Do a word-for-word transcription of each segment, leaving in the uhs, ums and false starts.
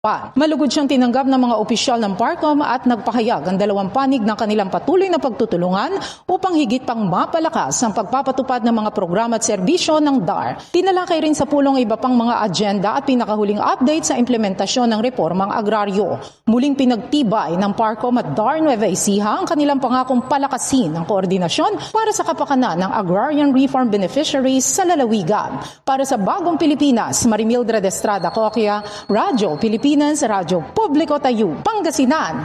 Pa. Malugod siyang tinanggap ng mga opisyal ng Parcom at nagpahayag ang dalawang panig ng kanilang patuloy na pagtutulungan upang higit pang mapalakas ang pagpapatupad ng mga programa at serbisyo ng D A R. Tinalakay rin sa pulong iba pang mga agenda at pinakahuling update sa implementasyon ng reformang agraryo. Muling pinagtibay ng Parcom at D A R Nueva Ecija ang kanilang pangakong palakasin ang koordinasyon para sa kapakanan ng agrarian reform beneficiaries sa lalawigan. Para sa Bagong Pilipinas, Marimildred Estrada Coquia, Radyo Pilipinas. Pilipinas, Radyo Publiko Tayo, Pangasinan.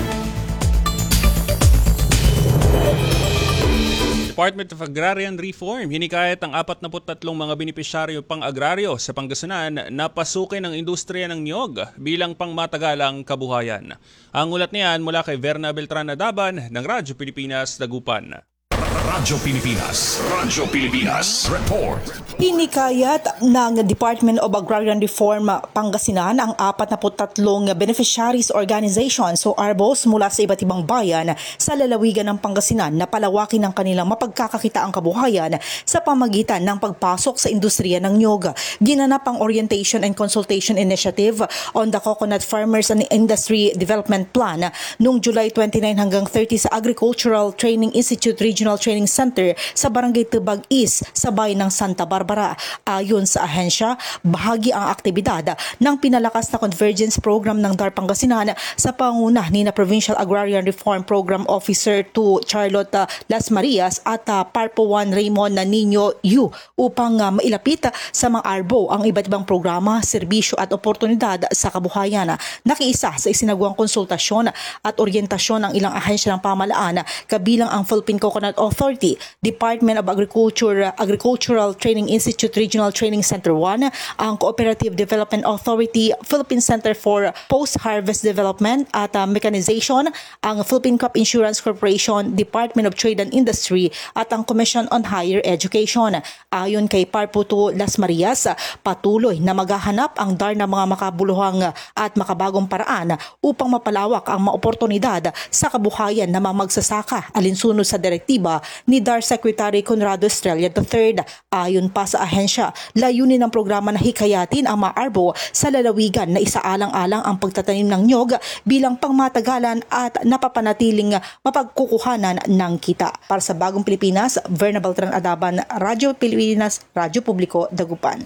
Department of Agrarian Reform, hinikayat ang apat na tatlong mga benepisyaryo pang-agraryo sa Pangasinan na pasukin ang industriya ng niyog bilang pangmatagalang kabuhayan. Ang ulat niyan mula kay Verna Beltran Adaban ng Radyo Pilipinas, Dagupan. Radyo Pilipinas, Radyo Pilipinas, Report. Hinikayat ng Department of Agrarian Reform Pangasinan ang apat na tatlong Beneficiaries Organizations o A R B Os mula sa iba't ibang bayan sa lalawigan ng Pangasinan na palawakin ang kanilang mapagkakakitaang kabuhayan sa pamagitan ng pagpasok sa industriya ng niyog. Ginanap ang Orientation and Consultation Initiative on the Coconut Farmers and Industry Development Plan noong July twenty-nine hanggang thirty sa Agricultural Training Institute Regional Training Center sa Barangay Tubag East sa bayan ng Santa Barbara. Ayon sa ahensya, bahagi ang aktibidad ng pinalakas na Convergence Program ng D A R Pangasinan sa panguna ni na Provincial Agrarian Reform Program Officer two Charlotte Las Marias at uh, Parpo one Raymond Nino Yu upang uh, mailapit sa mga A R B O ang iba't ibang programa, serbisyo at oportunidad sa kabuhayan. Nakiisa sa isinagawang konsultasyon at oryentasyon ng ilang ahensya ng pamahalaan kabilang ang Philippine Coconut Authority, Department of Agriculture, Agricultural Training Institute Regional Training Center one, ang Cooperative Development Authority, Philippine Center for Post-Harvest Development at uh, Mechanization, ang Philippine Crop Insurance Corporation, Department of Trade and Industry at ang Commission on Higher Education. Ayon kay Parpo two Las Marias, patuloy na maghahanap ang D A R ng mga makabuluhang at makabagong paraan upang mapalawak ang mga oportunidad sa kabuhayan na mamagsasaka alinsunod sa direktiba ni D A R Secretary Conrado Estrella the third. Ayon pa sa ahensya, layunin ng programa na hikayatin ang mga A R B O sa lalawigan na isaalang-alang ang pagtatanim ng niyog bilang pangmatagalan at napapanatiling mapagkukuhanan ng kita. Para sa Bagong Pilipinas, Verna Beltran Adaban, Radyo Pilipinas, Radyo Publiko, Dagupan.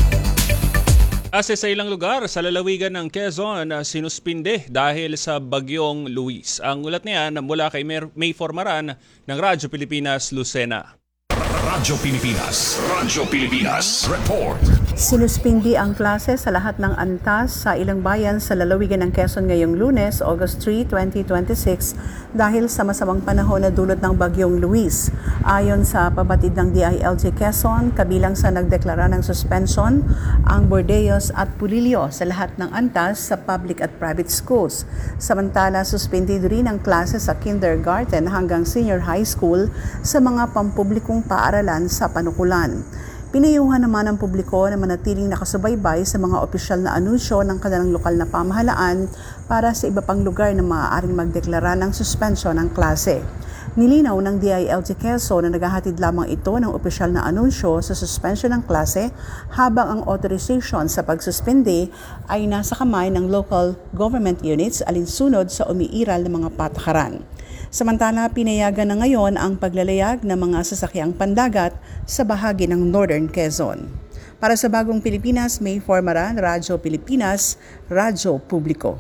Ase sa ilang lugar sa lalawigan ng Quezon, sinuspinde dahil sa bagyong Luis. Ang ulat niyan mula kay May Formaran ng Radyo Pilipinas, Lucena. Radyo Pilipinas, Radyo Pilipinas, Report. Sinuspindi ang klase sa lahat ng antas sa ilang bayan sa lalawigan ng Quezon ngayong Lunes, August three, twenty twenty-six dahil sa masamang panahon na dulot ng bagyong Luis. Ayon sa pabatid ng D I L G Quezon, kabilang sa nagdeklara ng suspension ang Bordeos at Pulilio sa lahat ng antas sa public at private schools. Samantala, suspendido rin ang klase sa kindergarten hanggang senior high school sa mga pampublikong paaralan sa panukulan. Pinayuhan naman ng publiko na manatiling nakasubaybay sa mga opisyal na anunsyo ng kanilang lokal na pamahalaan para sa iba pang lugar na maaaring magdeklara ng suspensyon ng klase. Nilinaw ng D I L G Quezon na naghahatid lamang ito ng opisyal na anunsyo sa suspension ng klase habang ang authorization sa pagsuspende ay nasa kamay ng local government units alinsunod sa umiiral ng mga patakaran. Samantala, pinayagan na ngayon ang paglalayag ng mga sasakyang pandagat sa bahagi ng Northern Quezon. Para sa Bagong Pilipinas, May Formaran, Radyo Pilipinas, Radyo Publiko.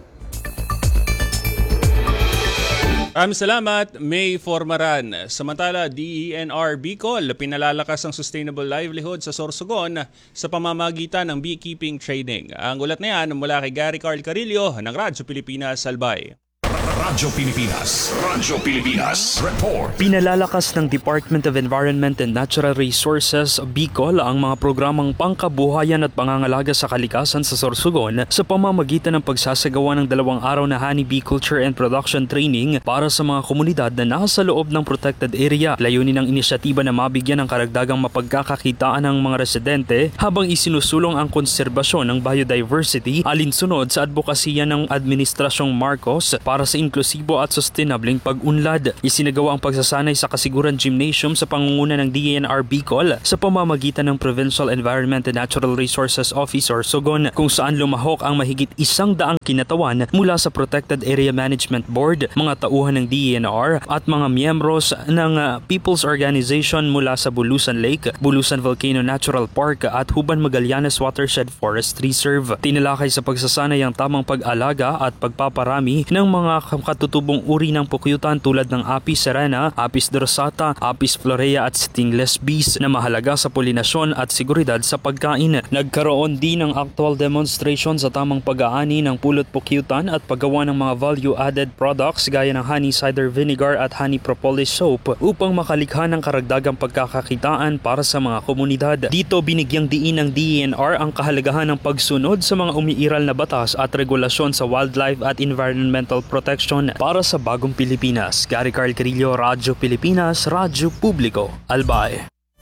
Maraming salamat, May Formaran. Samantala, D E N R Bicol pinalalakas ang sustainable livelihood sa Sorsogon sa pamamagitan ng beekeeping training. Ang ulat na yan mula kay Gary Carl Carillo ng Radyo Pilipinas, Albay. Radyo Pilipinas, Radyo Pilipinas, Report. Pinalalakas ng Department of Environment and Natural Resources Bicol ang mga programang pangkabuhayan at pangangalaga sa kalikasan sa Sorsogon sa pamamagitan ng pagsasagawa ng dalawang araw na honeybee culture and production training para sa mga komunidad na nasa loob ng protected area. Layunin ng inisyatiba na mabigyan ng karagdagang mapagkakakitaan ng mga residente habang isinusulong ang konserbasyon ng biodiversity alinsunod sa advokasya ng Administrasyong Marcos para sa inclusion inklusibo at sustainableng pag-unlad. Isinagawa ang pagsasanay sa Kasiguran Gymnasium sa pangunguna ng D E N R Bicol sa pamamagitan ng Provincial Environment and Natural Resources Office or SOGON, kung saan lumahok ang mahigit isang daang kinatawan mula sa Protected Area Management Board, mga tauhan ng D E N R at mga miyembros ng uh, People's Organization mula sa Bulusan Lake, Bulusan Volcano Natural Park at Huban Magallanes Watershed Forest Reserve. Tinalakay sa pagsasanay ang tamang pag-alaga at pagpaparami ng mga katutubong uri ng pukyutan tulad ng Apis serena, Apis dorsata, Apis florea at stingless bees na mahalaga sa polinasyon at seguridad sa pagkain. Nagkaroon din ng actual demonstration sa tamang pag-aani ng pulot pukyutan at paggawa ng mga value-added products gaya ng honey cider vinegar at honey propolis soap upang makalikha ng karagdagang pagkakakitaan para sa mga komunidad. Dito binigyang diin ng D E N R ang kahalagahan ng pagsunod sa mga umiiral na batas at regulasyon sa wildlife at environmental protection para sa bagong Pilipinas. Gary Carl Carillo, Radyo Pilipinas, Radyo Publiko, Albay.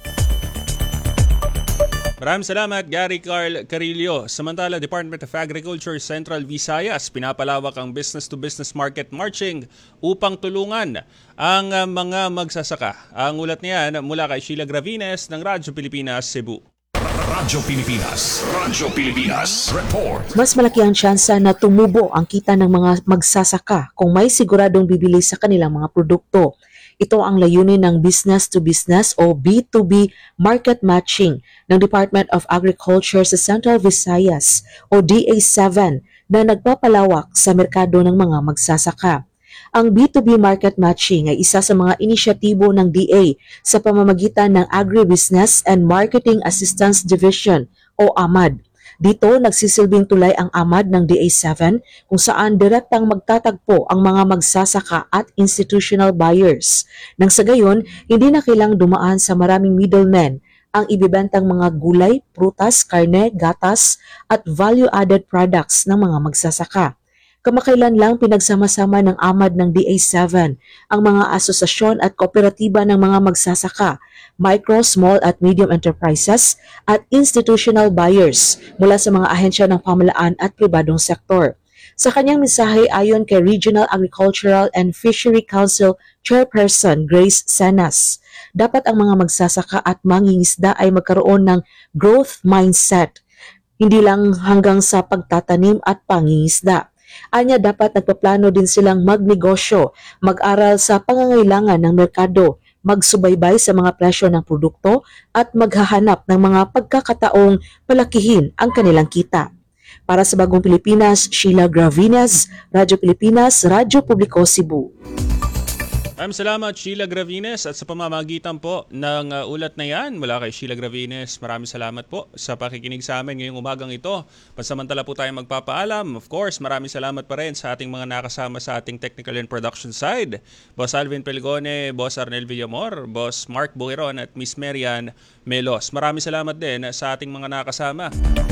Maraming salamat, Gary Carl Carillo. Samantala, Department of Agriculture Central Visayas pinapalawak ang business-to-business market marching upang tulungan ang uh, mga magsasaka. Ang ulat niyan mula kay Sheila Gravines ng Radyo Pilipinas, Cebu. Radyo Pilipinas, Radyo Pilipinas, report. Mas malaki ang tsansa na tumubo ang kita ng mga magsasaka kung may siguradong bibili sa kanilang mga produkto. Ito ang layunin ng business-to-business o B to B market matching ng Department of Agriculture sa Central Visayas o D A seven na nagpapalawak sa merkado ng mga magsasaka. Ang B to B market matching ay isa sa mga inisyatibo ng D A sa pamamagitan ng Agribusiness and Marketing Assistance Division o A M A D. Dito, nagsisilbing tulay ang A M A D ng D A seven kung saan direktang magtatagpo ang mga magsasaka at institutional buyers. Nang sa gayon, hindi na kailang dumaan sa maraming middlemen ang ibibentang mga gulay, prutas, karne, gatas at value-added products ng mga magsasaka. Kamakailan lang pinagsama-sama ng A M A D ng D A seven ang mga asosasyon at kooperatiba ng mga magsasaka, micro, small at medium enterprises at institutional buyers mula sa mga ahensya ng pamahalaan at pribadong sektor. Sa kanyang mensahe ayon kay Regional Agricultural and Fishery Council Chairperson Grace Senas, dapat ang mga magsasaka at mangingisda ay magkaroon ng growth mindset, hindi lang hanggang sa pagtatanim at pangingisda. Anya dapat nagpaplano din silang magnegosyo, mag-aral sa pangangailangan ng merkado, magsubaybay sa mga presyo ng produkto at maghahanap ng mga pagkakataong palakihin ang kanilang kita. Para sa Bagong Pilipinas, Sheila Gravines, Radyo Pilipinas, Radyo Publiko, Cebu. Maraming salamat, Sheila Gravines, at sa pamamagitan po ng uh, ulat na yan mula kay Sheila Gravines, maraming salamat po sa pakikinig sa amin ngayong umagang ito. Pansamantala po tayo magpapaalam. Of course, maraming salamat pa rin sa ating mga nakasama sa ating technical and production side. Boss Alvin Peligone, Boss Arnel Villamor, Boss Mark Buiron at Miss Marian Melos. Maraming salamat din sa ating mga nakasama.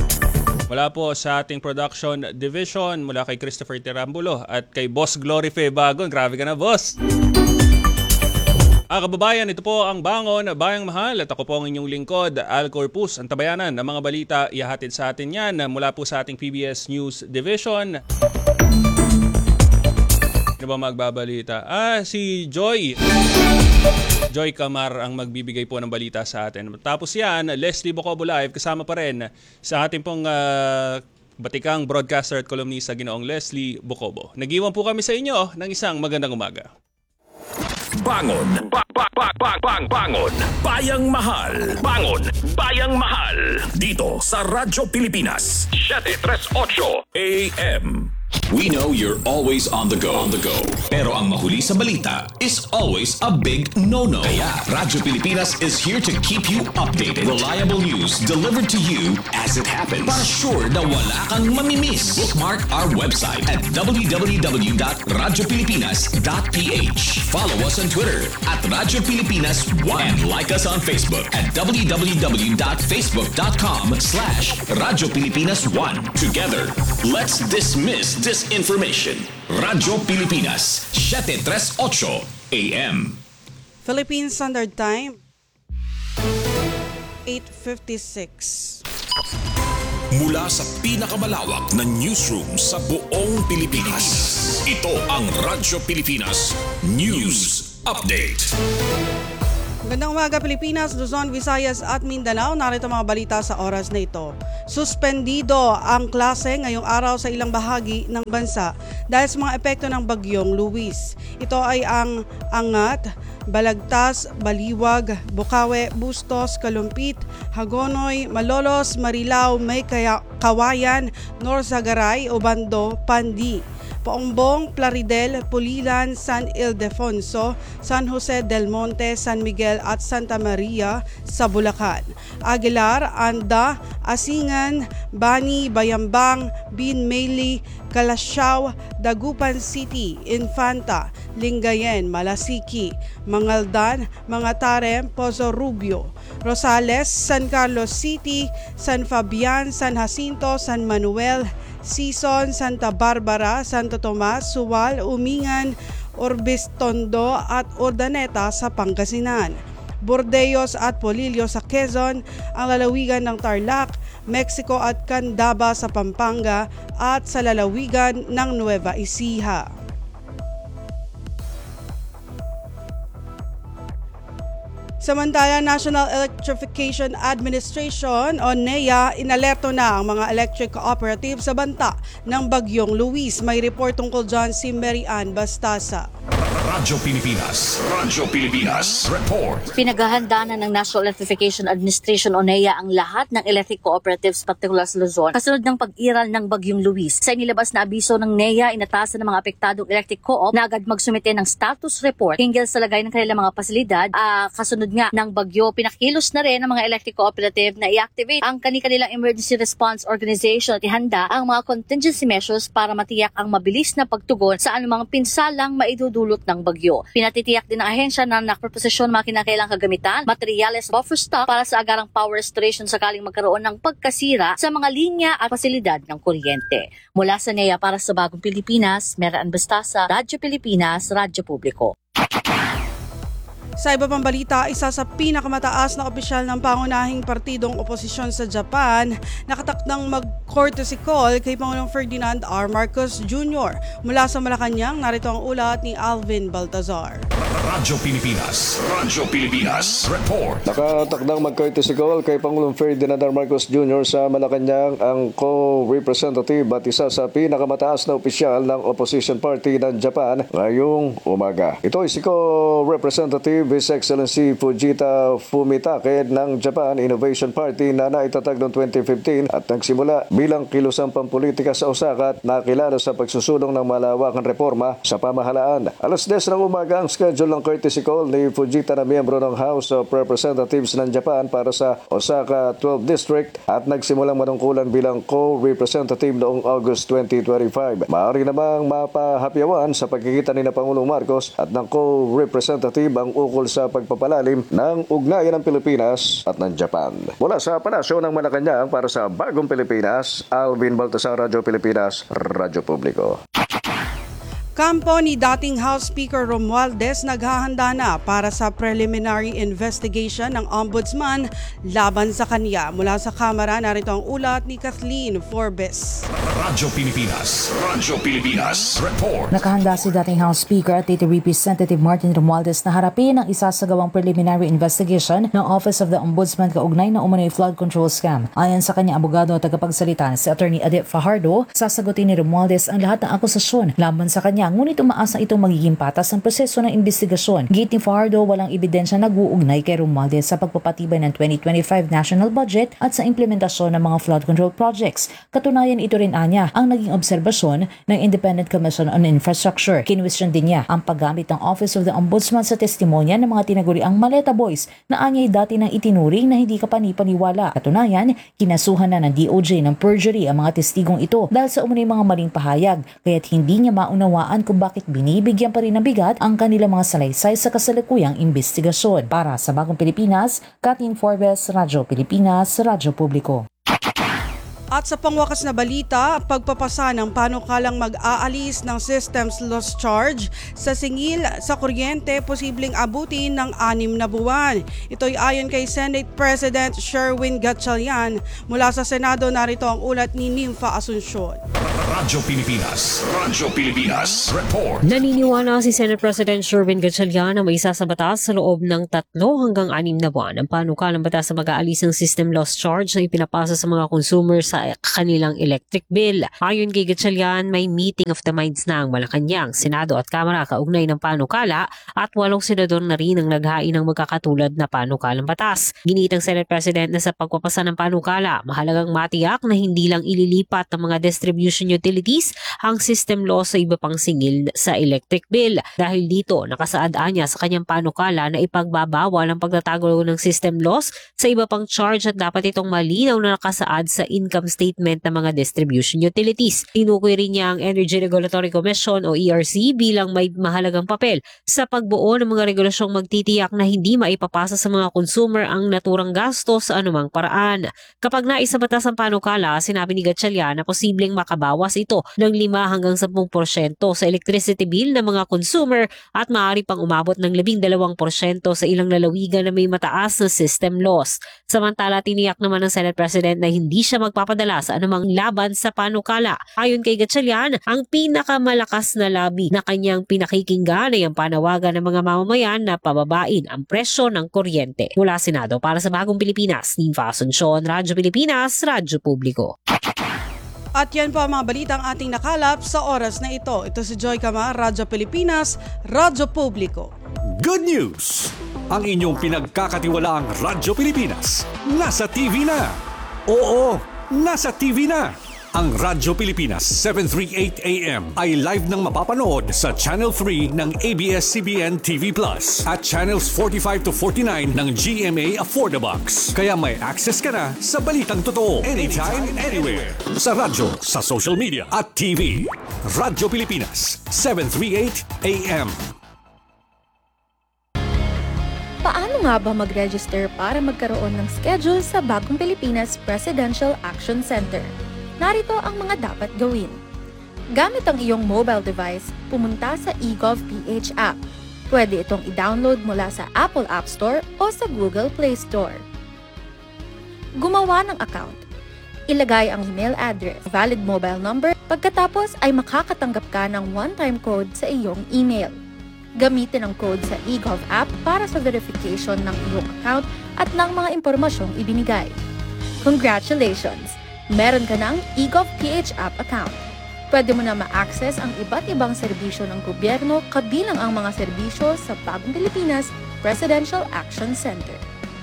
Mula po sa ating production division, mula kay Christopher Tirambulo at kay Boss Glory Fe Bagon. Grabe ka na, boss! Ah, kababayan, ito po ang Bangon, Bayang Mahal at ako po ang inyong lingkod, Al Corpus. Ang tabayanan ng mga balita, ihahatid sa atin yan mula po sa ating P B S News Division. Ano ba magbabalita? Ah, si Joy. Joy Camar ang magbibigay po ng balita sa atin. Tapos yan, Leslie Bocobo Live, kasama pa rin sa ating pong uh, batikang broadcaster at columnista ginoong Leslie Bocobo. Nag-iwan po kami sa inyo ng isang magandang umaga. Bangon, ba, ba, ba, ba, bang, bangon, Bayang Mahal, Bangon, Bayang Mahal, dito sa Radyo Pilipinas, seven thirty-eight A M. We know you're always on the go, on the go. Pero ang mahuli sa balita is always a big no-no. Kaya Radyo Pilipinas is here to keep you updated. Reliable news delivered to you as it happens. Para sure na wala kang mamimiss. Bookmark our website at w w w dot radyo pilipinas dot p h. Follow us on Twitter at Radyo Pilipinas one and like us on Facebook at w w w dot facebook dot com slash Radyo Pilipinas one. Together, let's dismiss disinformation. Radyo Pilipinas, seven thirty-eight A M. Philippine Standard Time, eight fifty-six. Mula sa pinakamalawak na newsroom sa buong Pilipinas. Ito ang Radyo Pilipinas News Update. Magandang umaga Pilipinas, Luzon, Visayas at Mindanao. Narito mga balita sa oras na ito. Suspendido ang klase ngayong araw sa ilang bahagi ng bansa dahil sa mga epekto ng bagyong Luis. Ito ay ang Angat, Balagtas, Baliwag, Bukawe, Bustos, Kalumpit, Hagonoy, Malolos, Marilao, May Kawayan, Norzagaray, Obando, Pandi, Paombong, Plaridel, Pulilan, San Ildefonso, San Jose del Monte, San Miguel at Santa Maria sa Bulacan. Aguilar, Anda, Asingan, Bani, Bayambang, Bin Mayli, Kalasyaw, Dagupan City, Infanta, Lingayen, Malasiki, Mangaldan, Mangatarem, Pozo Rubio, Rosales, San Carlos City, San Fabian, San Jacinto, San Manuel, Sison, Santa Barbara, Santo Tomas, Suwal, Umingan, Orbis Tondo at Urdaneta sa Pangasinan. Bordeos at Polillo sa Quezon, ang lalawigan ng Tarlac, Mexico at Candaba sa Pampanga at sa lalawigan ng Nueva Ecija. Samantala, National Electrification Administration o N E A inalerto na ang mga electric cooperative sa banta ng bagyong Luis. May report tungkol dyan si Mary Ann Bastasa. Radyo Pilipinas, Radyo Pilipinas Report. Pinaghahanda na ng National Electrification Administration o N E A ang lahat ng electric cooperatives particular sa Luzon kasunod ng pag-iral ng bagyong Luis. Sa inilabas na abiso ng N E A, inatasan ng mga apektadong electric co-op na agad magsumite ng status report hinggil sa lagay ng kanilang mga pasilidad. Uh, kasunod nga ng bagyo, pinakilos na rin ng mga electric cooperative na i-activate ang kanilang emergency response organization at ihanda ang mga contingency measures para matiyak ang mabilis na pagtugon sa anumang pinsalang maidudulot ng bagyo. Pinatitiyak din ng ahensya na nakproposisyon mga kinakailang kagamitan, materyales, buffer stock para sa agarang power restoration sakaling magkaroon ng pagkasira sa mga linya at pasilidad ng kuryente. Mula sa N E A para sa Bagong Pilipinas, Mary Ann Bastasa, Radyo Pilipinas, Radyo Publiko. Sa iba pang balita, isa sa pinakamataas na opisyal ng pangunahing partidong oposisyon sa Japan nakatakdang mag-courtesy call kay Pangulong Ferdinand R. Marcos Junior Mula sa Malacanang, narito ang ulat ni Alvin Baltazar. Radyo Pilipinas, Radyo Pilipinas Report. Nakatakdang mag-courtesy call kay Pangulong Ferdinand R. Marcos Junior sa Malacanang ang co-representative at isa sa pinakamataas na opisyal ng opposition party ng Japan ngayong umaga. Ito ay si co-representative His Excellency Fujita Fumitake ng Japan Innovation Party na naitatag noong twenty fifteen at nagsimula bilang kilusang pampolitika sa Osaka at nakilala sa pagsusulong ng malawakang reforma sa pamahalaan. Alas diyes ng umaga ang schedule ng courtesy call ni Fujita na miyembro ng House of Representatives ng Japan para sa Osaka twelfth District at nagsimulang manungkulan bilang co-representative noong August twenty twenty-five. Maaari namang mapahapyawan sa pagkikita ni na Pangulong Marcos at ng co-representative ang ukol sa pagpapalalim ng ugnayan ng Pilipinas at ng Japan. Mula sa Palasyo ng Malacanang para sa Bagong Pilipinas, Alvin Baltasar, Radyo Pilipinas, Radyo Publiko. Kampo ni dating House Speaker Romualdez naghahanda na para sa preliminary investigation ng Ombudsman laban sa kanya. Mula sa Kamara, narito ang ulat ni Kathleen Forbes. Radyo Pilipinas, Radyo Pilipinas Report. Nakahanda si dating House Speaker at State Representative Martin Romualdez na harapin ang isasagawang preliminary investigation ng Office of the Ombudsman kaugnay na umano'y flood control scam. Ayon sa kanyang abogado at tagapagsalita si Attorney Adit Fajardo, sasagutin ni Romualdez ang lahat ng akusasyon laban sa kanya, ngunit umaasa itong magiging patas ang proseso ng investigasyon. Gate ni Fajardo, walang ebidensya nag-uugnay kay Romualdez sa pagpapatibay ng twenty twenty-five national budget at sa implementasyon ng mga flood control projects. Katunayan ito rin anya ang naging obserbasyon ng Independent Commission on Infrastructure. Kinwestiyon din niya ang paggamit ng Office of the Ombudsman sa testimonya ng mga tinaguriang Maleta Boys na anya'y dati nang itinuring na hindi kapani-paniwala. Katunayan, kinasuhan na ng D O J ng perjury ang mga testigong ito dahil sa umano'y mga maling pahayag, kaya't hindi niya maunawaan kung bakit binibigyan pa rin ng bigat ang kanilang mga salaysay sa kasalukuyang investigasyon. Para sa Bagong Pilipinas, Kathleen Forbes, Radyo Pilipinas, Radyo Publiko. At sa pangwakas na balita, pagpapasa ng panukalang mag-aalis ng systems loss charge sa singil sa kuryente posibleng abutin ng anim na buwan. Ito'y ayon kay Senate President Sherwin Gatchalian. Mula sa Senado, narito ang ulat ni Nympha Asuncion. Radyo Pilipinas. Radyo Pilipinas. Report. Naniniwala si Senate President Sherwin Gatchalian na may isa sa batas sa loob ng tatlo hanggang anim na buwan ang panukalang batas sa mag-aalis ng system loss charge na ipinapasa sa mga consumer sa kanilang electric bill. Ayon kay Gatchalian, may meeting of the minds na ang Malacanang, Senado at Kamara kaugnay ng panukala at walong senador na rin ang naghain ng magkakatulad na panukalang batas. Ginitang Senate President na sa pagpapasa ng panukala, mahalagang matiyak na hindi lang ililipat ng mga distribution utilities ang system loss sa iba pang singil sa electric bill. Dahil dito, nakasaad niya sa kanyang panukala na ipagbabawal ang pagtatago ng system loss sa iba pang charge at dapat itong malinaw na nakasaad sa income statement ng mga distribution utilities. Tinukoy rin niya ang Energy Regulatory Commission o E R C bilang may mahalagang papel sa pagbuo ng mga regulasyong magtitiyak na hindi maipapasa sa mga consumer ang naturang gasto sa anumang paraan. Kapag naisa batas ang panukala, sinabi ni Gatchalian na posibleng makabawas ito ng lima hanggang sampung porsyento sa electricity bill ng mga consumer at maaari pang umabot ng labing dalawang porsyento sa ilang lalawigan na may mataas na system loss. Samantala, tiniyak naman ng Senate President na hindi siya magpapadala sa anumang laban sa panukala. Ayon kay Gatchalian, ang pinakamalakas na labi na kanyang pinakikinggan ay ang panawagan ng mga mamamayan na pababain ang presyo ng kuryente. Mula Senado, para sa Bagong Pilipinas, Niva Asuncion, Radyo Pilipinas, Radyo Publiko. At yan po ang mga balitang ating nakalap sa oras na ito. Ito si Joy Cama, Radyo Pilipinas, Radyo Publiko. Good news! Ang inyong pinagkakatiwalaang Radyo Pilipinas nasa T V na. Oo, nasa T V na. Ang Radyo Pilipinas seven thirty-eight A M ay live nang mapapanood sa Channel three ng A B S C B N T V Plus at Channels forty-five to forty-nine ng G M A Affordabox. Kaya may access ka na sa balitang totoo anytime, anywhere. Sa radyo, sa social media at T V. Radyo Pilipinas seven thirty-eight A M. Paano nga ba mag-register para magkaroon ng schedule sa Bagong Pilipinas Presidential Action Center? Narito ang mga dapat gawin. Gamit ang iyong mobile device, pumunta sa eGovPH app. Pwede itong i-download mula sa Apple App Store o sa Google Play Store. Gumawa ng account. Ilagay ang email address, valid mobile number, pagkatapos ay makakatanggap ka ng one-time code sa iyong email. Gamitin ang code sa eGov app para sa verification ng iyong account at ng mga impormasyong ibinigay. Congratulations! Meron ka ng eGovPH app account. Pwede mo na ma-access ang iba't ibang serbisyo ng gobyerno kabilang ang mga serbisyo sa Bagong Pilipinas Presidential Action Center.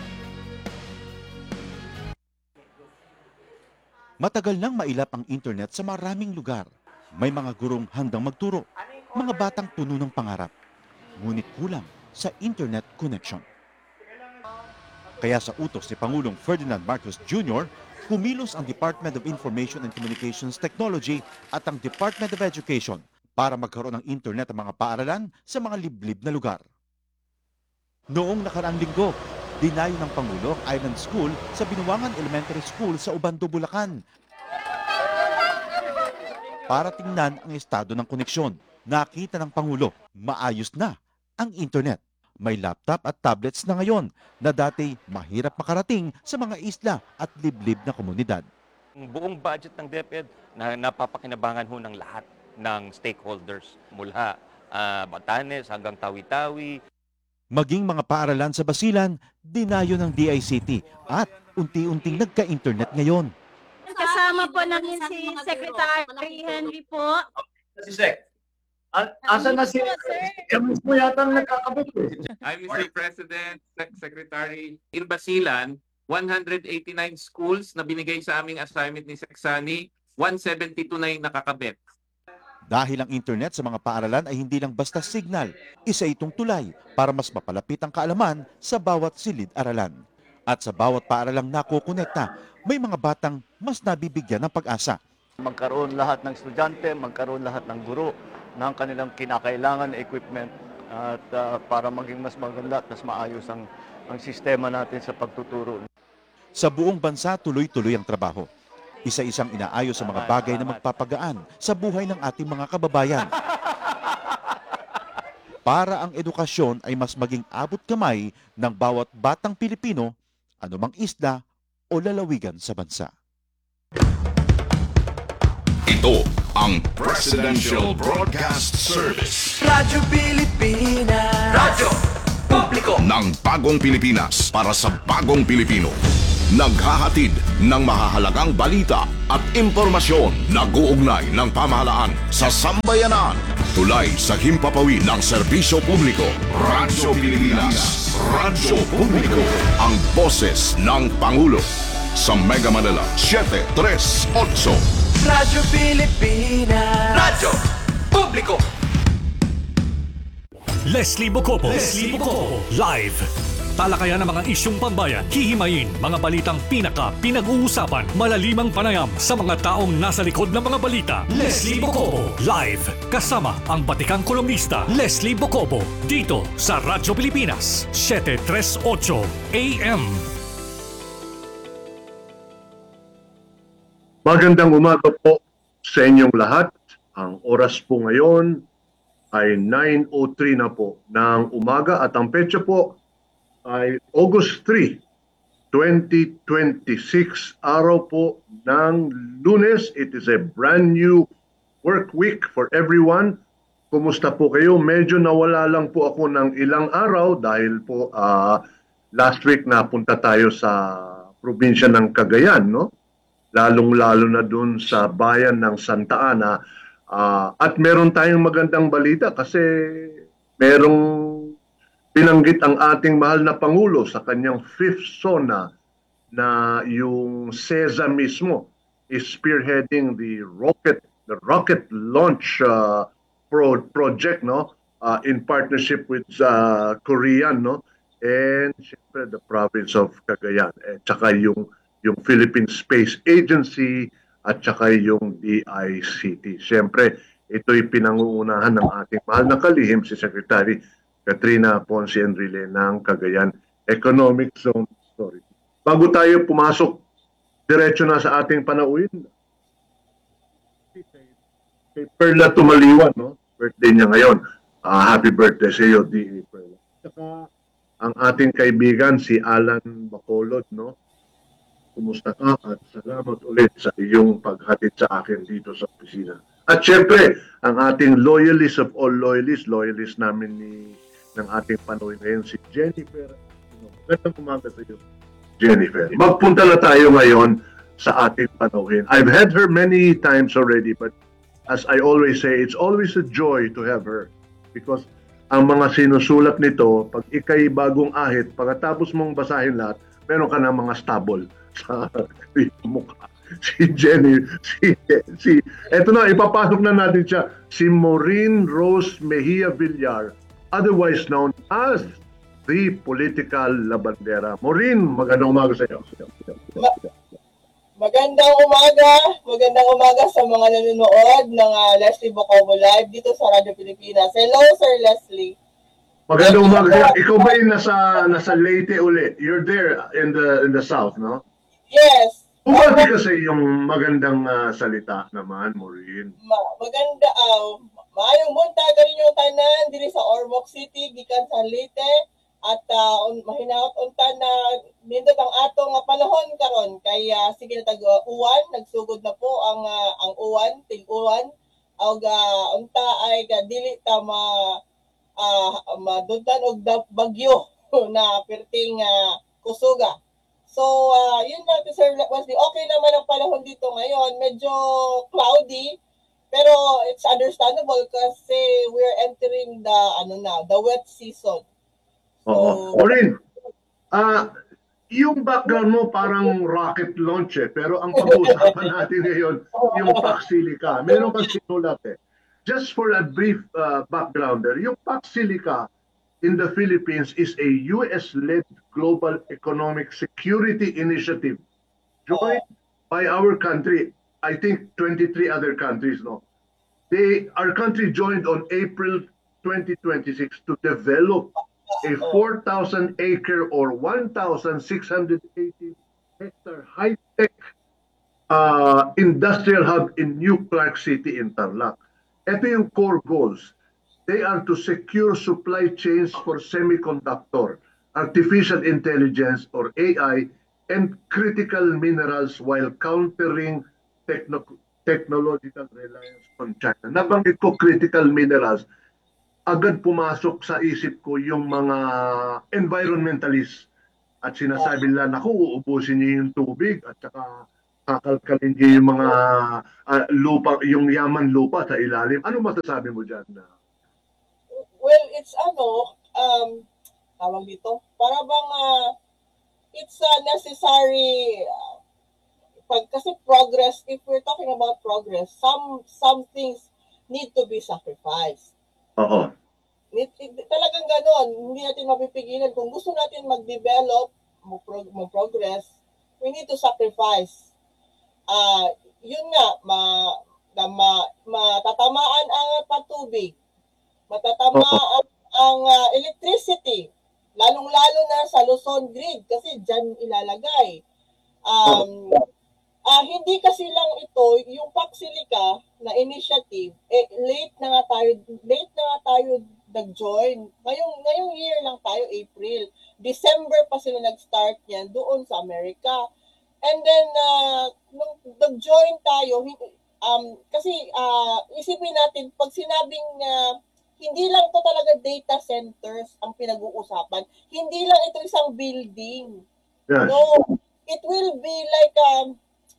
Matagal nang mailap ang internet sa maraming lugar. May mga gurong handang magturo, mga batang puno ng pangarap. Ngunit kulang sa internet connection. Kaya sa utos ni Pangulong Ferdinand Marcos Junior, kumilos ang Department of Information and Communications Technology at ang Department of Education para magkaroon ng internet ang mga paaralan sa mga liblib na lugar. Noong nakaraang linggo, dinayo ng Pangulo ang Island School sa Binuangan Elementary School sa Ubando, Bulacan para tingnan ang estado ng koneksyon. Nakita ng Pangulo, maayos na ang internet. May laptop at tablets na ngayon na dati mahirap makarating sa mga isla at liblib na komunidad. Ang buong budget ng DepEd na napapakinabangan ho ng lahat ng stakeholders mula uh, Batanes hanggang Tawi-Tawi. Maging mga paaralan sa Basilan, dinayo ng D I C T at unti-unting nagka-internet ngayon. Kasama po namin si Secretary Henry po. Si Sec. Asan na si Kami po yata nakakabit eh. I'm Mister President, Sec- Secretary. In Basilan, one hundred eighty-nine schools na binigay sa aming assignment ni Seksani, one seventy-two na yung nakakabit. Dahil ang internet sa mga paaralan ay hindi lang basta signal, isa itong tulay para mas mapalapit ang kaalaman sa bawat silid-aralan. At sa bawat paaralang nakukonekta, may mga batang mas nabibigyan ng pag-asa. Magkaroon lahat ng estudyante, magkaroon lahat ng guro ng kanilang kinakailangan na equipment at uh, para maging mas maganda at mas maayos ang, ang sistema natin sa pagtuturo. Sa buong bansa, tuloy-tuloy ang trabaho. Isa-isang inaayos sa mga bagay na magpapagaan sa buhay ng ating mga kababayan. Para ang edukasyon ay mas maging abot kamay ng bawat batang Pilipino, anumang isla o lalawigan sa bansa. Ito ang Presidential Broadcast Service. Radyo Pilipinas. Radyo Publiko Ng bagong Pilipinas para sa bagong Pilipino. Naghahatid ng mahahalagang balita at impormasyon na guugnay ng pamahalaan sa sambayanan. Tulay sa himpapawid ng serbisyo publiko. Radyo Pilipinas. Radyo Publiko. Ang boses ng Pangulo. Sa Mega Manila, seven three eight. Radyo Pilipinas. Radyo Publiko. Leslie Bocopo. Leslie Bocopo. Live. Talakayan ng mga isyong pambayan, hihimayin mga balitang pinaka pinag-uusapan, malalimang panayam sa mga taong nasa likod ng mga balita. Leslie Bocopo. Live. Kasama ang batikang kolumnista Leslie Bocopo. Dito sa Radyo Pilipinas, seven three eight A M. Magandang umaga po sa inyong lahat. Ang oras po ngayon ay nine oh three na po ng umaga at ang petsa po ay August three, twenty twenty-six, araw po ng Lunes. It is a brand new work week for everyone. Kumusta po kayo? Medyo nawala lang po ako ng ilang araw dahil po uh, last week napunta tayo sa probinsya ng Cagayan, no? Lalong-lalo na dun sa bayan ng Santa Ana. Uh, at meron tayong magandang balita kasi merong pinanggit ang ating mahal na Pangulo sa kanyang fifth SONA na yung S E S A mismo is spearheading the rocket the rocket launch uh, pro project, no, uh, in partnership with uh, Korean, no, and syempre the province of Cagayan at saka yung yung Philippine Space Agency at saka yung D I C T. Siyempre, ito'y pinangungunahan ng ating mahal na kalihim si Secretary Katrina Ponce Enrile ng Cagayan Economic Zone Authority. Bago tayo pumasok diretso na sa ating panauhin, kay Perla Tumaliwan, no? Birthday niya ngayon. Uh, happy birthday sa iyo, D A Perla. Saka ang ating kaibigan si Alan Bacolod, no? Kumusta ka at salamat ulit sa iyong paghatid sa akin dito sa opisina. At syempre, ang ating loyalist of all loyalists, loyalist namin ni ng ating panahon ngayon, si Jennifer. Magandang umaga sa iyo, Jennifer. Magpunta na tayo ngayon sa ating panauhin. I've had her many times already, but as I always say, it's always a joy to have her because ang mga sinusulat nito, pag ikay bagong ahit, pagkatapos mong basahin lahat, meron ka ng mga stubble sa mukha. Si Jenny, si, si, eto na, ipapasok na natin siya, si Maureen Rose Mejia Villar, otherwise known as the Political Labandera. Maureen, magandang umaga sa iyo. Ma- magandang umaga, magandang umaga sa mga nanonood ng uh, Leslie Bocopo Live dito sa Radyo Pilipinas. Hello, Sir Leslie. Magandang umaga. Ikaw ba yung nasa, nasa Leyte uli? You're there in the in the south, no? Yes. Bumati kasi yung magandang uh, salita naman, Maureen. Ma- maganda, uh, maayong buntag rin yung tanan diri sa Ormoc City, gikan sa Leyte, at uh, un- mahinaot unta na nindot ang ato nga panahon karon kay uh, sige na tag-uwan, nagsugod na po ang uh, ang uwan, tig-uwan, og uh, unta ay ka dili ta ma uh, maduntan og bagyo na perting uh, kusuga. So, uh, yun natin, Sir Wesley. Okay naman ang panahon dito ngayon. Medyo cloudy, pero it's understandable kasi we're entering the, ano na, the wet season. So, Oo. Maureen, uh, yung background mo parang rocket launch eh, pero ang pag-uusapan natin ngayon, yung Paxilica. Meron kang sinulat eh. Just for a brief uh, backgrounder, yung Paxilica in the Philippines is a U S-led global economic security initiative joined by our country, I think twenty-three other countries, no? They, our country joined on April twenty twenty-six to develop a four thousand acre or one thousand six hundred eighty hectare high-tech uh, industrial hub in New Clark City in Tarlac. Ito yung core goals. They are to secure supply chains for semiconductor, artificial intelligence or A I, and critical minerals while countering techno technological reliance on China. Nabanggit ko critical minerals, agad pumasok sa isip ko yung mga environmentalists at sinasabi nila, naku, uubusin niyo yung tubig at saka kakalkalin niyo yung mga uh, lupa, yung yaman lupa sa ilalim. Ano masasabi mo dyan? Well, it's ano, um, tawag dito, para bang uh, it's a necessary uh, pag kasi progress, if we're talking about progress, some some things need to be sacrificed. Oo. Need, talagang gano'n, hindi natin mapipigilan. Kung gusto natin mag-develop, mag-progress, we need to sacrifice. Uh, yun nga, ma, na, ma, matatamaan ang patubig, matatamaan ang uh, electricity, lalong-lalo na sa Luzon grid, kasi dyan ilalagay. Um, uh, hindi kasi lang ito, yung Paxilica na initiative, eh, late na nga tayo, late na nga tayo nag-join. Ngayong, ngayong year lang tayo, April. December pa sila nag-start yan doon sa Amerika. And then, uh, nung nag-join tayo, um, kasi uh, isipin natin, pag sinabing uh, hindi lang to talaga data centers ang pinag-uusapan, hindi lang ito isang building. Yes. No, it will be like um,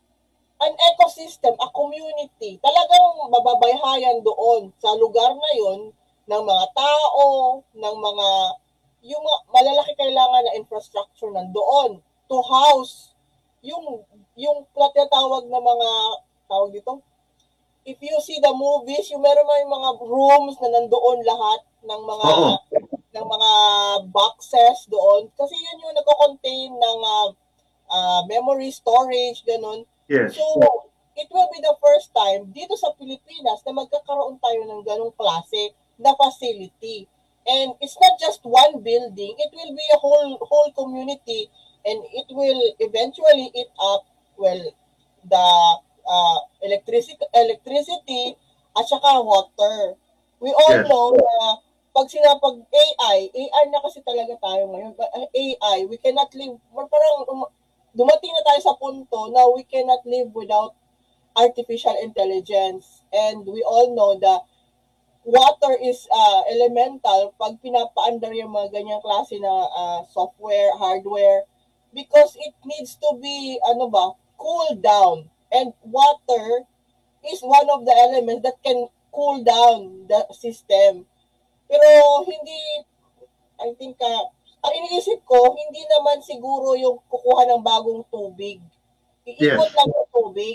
an ecosystem, a community. Talagang mababayhayan doon sa lugar na yon ng mga tao, ng mga, yung malalaki kailangan na infrastructure nandoon to house yung, yung tinatawag na mga, tawag dito, if you see the movies, yung meron yung mga rooms na nandoon lahat ng mga, uh-huh. ng mga boxes doon. Kasi yun yung nagko-contain ng uh, uh, memory storage, ganun. Yes. So, it will be the first time dito sa Pilipinas na magkakaroon tayo ng ganung klase na facility. And it's not just one building, it will be a whole whole community, and it will eventually eat up, well, the uh, electricity, electricity at saka water. We all yes. know na pag sinapag A I, A I na kasi talaga tayo ngayon. A I, we cannot live, parang dumating na tayo sa punto na we cannot live without artificial intelligence. And we all know that water is uh, elemental pag pinapaandar yung mga ganyang klase na uh, software, hardware, because it needs to be, ano ba, cool down. And water is one of the elements that can cool down the system. Pero hindi, I think, uh, ang iniisip ko, hindi naman siguro yung kukuha ng bagong tubig. Iikot yes. lang yung tubig.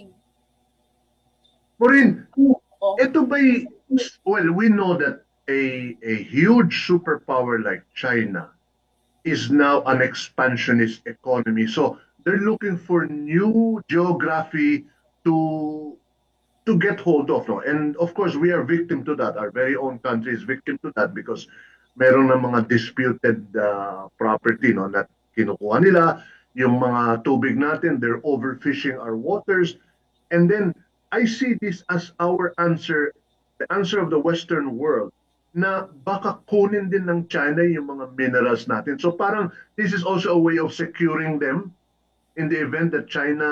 Maureen, oh. ito ba'y, well, we know that a, a huge superpower like China is now an expansionist economy. So they're looking for new geography to to get hold of. No? And of course, we are victim to that. Our very own country is victim to that because meron na mga disputed uh, property no, na kinukuha nila. Yung mga tubig natin, they're overfishing our waters. And then I see this as our answer, the answer of the Western world, na baka kunin din ng China yung mga minerals natin. So parang this is also a way of securing them in the event that China,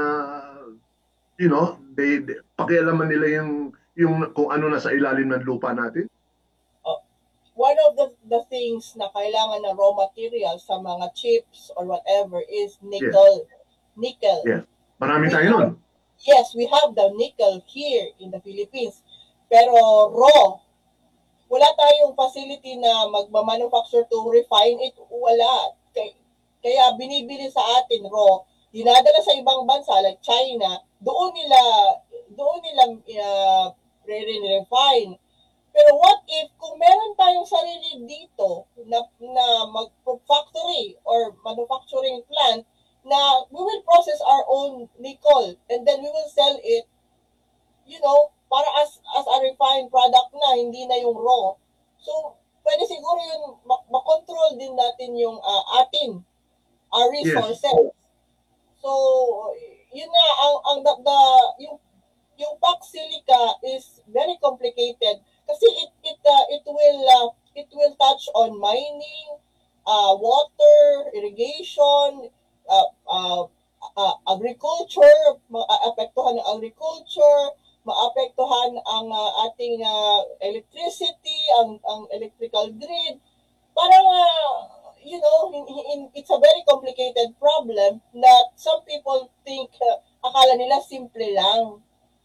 you know, they, they pakialaman nila yung, yung kung ano na sa ilalim ng lupa natin. Uh, one of the, the things na kailangan na raw material sa mga chips or whatever is nickel. Yes. Nickel. Yes. Marami tayo nun. Yes, we have the nickel here in the Philippines. Pero raw, wala tayong facility na magmamanufacture to refine it. Wala. Kaya binibili sa atin raw, dinadala sa ibang bansa like China, doon nila doon nila uh, re-refine. Pero what if kung meron tayong sarili dito na, na mag-factory or manufacturing plant na we will process our own nickel and then we will sell it, you know, para as as a refined product na, hindi na yung raw. So, pwede siguro yun, makontrol din natin yung uh, atin, our resources. Yes. So, yun na, ang, ang the, the, yung, yung Paxilica is very complicated kasi it, it, uh, it will, uh, it will touch on mining, uh, water, irrigation, Uh, uh, uh, agriculture, maapektuhan ng agriculture, maapektuhan ang uh, ating uh, electricity, ang ang electrical grid. Parang uh, you know, in, in, it's a very complicated problem that some people think uh, akala nila simple lang.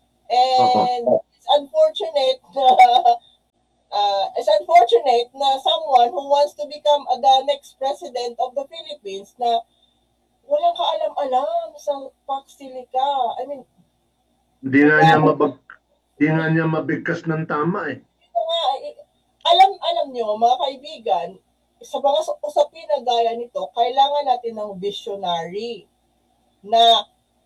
And uh-huh. it's unfortunate uh, uh, it's unfortunate na someone who wants to become uh, the next president of the Philippines na walang kaalam-alam sa Pax Silica. I mean, Hindi nga niya mabag hindi nga niya mabigkas ng tama eh. Nga, alam alam niyo mga kaibigan, sa mga usapin na gaya nito, kailangan natin ng visionary na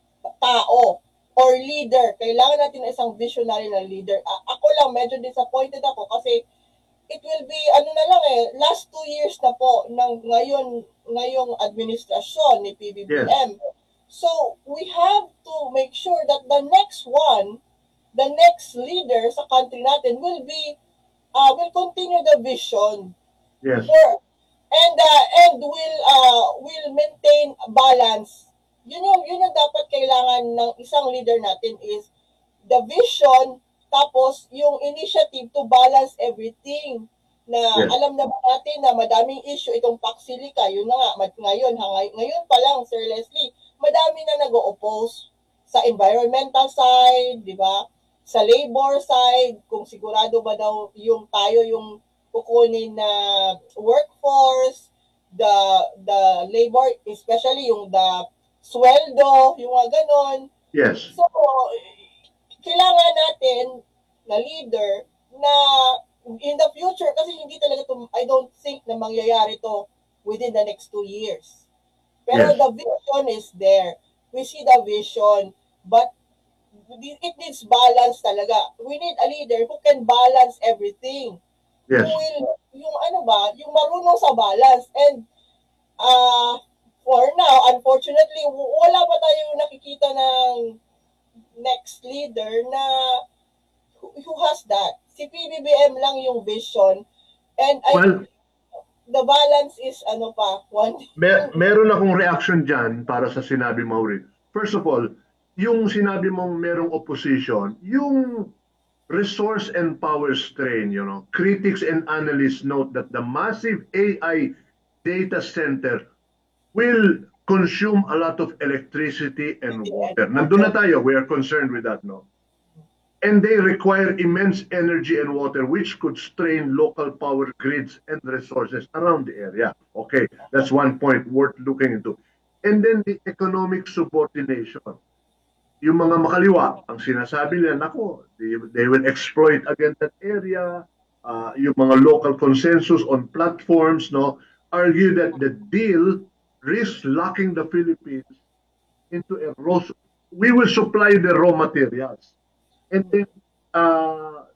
tao or leader. Kailangan natin ng isang visionary na leader. A- ako lang medyo disappointed ako kasi it will be ano na lang eh, last two years na po ng ngayon ngayong administrasyon ni P B B M. Yes. So, we have to make sure that the next one, the next leader sa country natin will be, uh, will continue the vision. Yes. For, and uh, and will uh, will maintain balance. Yun yung, yun yung dapat kailangan ng isang leader natin is the vision, tapos yung initiative to balance everything. Na yes. Alam na ba natin na madaming issue itong Pax Silica, yun na nga, ngayon, ngayon pa lang, Sir Leslie, madami na nag-o-oppose sa environmental side, di ba? Sa labor side, kung sigurado ba daw yung tayo yung kukunin na workforce, the the labor, especially yung the sweldo, yung mga ganon. Yes. So, kailangan natin na leader na in the future, kasi hindi talaga to, I don't think na mangyayari to within the next two years. Pero yes. The vision is there. We see the vision, but it needs balance talaga. We need a leader who can balance everything. Yes. Who will, yung ano ba, yung marunong sa balance. And uh, for now, unfortunately, wala pa tayong nakikita ng next leader na who, who has that. Si P B B M lang yung vision. And I, well, the balance is ano pa, one. Mer- meron akong reaction dyan para sa sinabi mo rin. First of all, yung sinabi mong merong opposition, yung resource and power strain, you know, critics and analysts note that the massive A I data center will consume a lot of electricity and water. Nandun na tayo, we are concerned with that, no? And they require immense energy and water, which could strain local power grids and resources around the area. Okay, that's one point worth looking into. And then the economic subordination. Yung mga makaliwa, ang sinasabi nila, nako, they, they will exploit again that area. Uh, yung mga local consensus on platforms, no, argue that the deal risks locking the Philippines into a raw. We will supply the raw materials. And then, uh,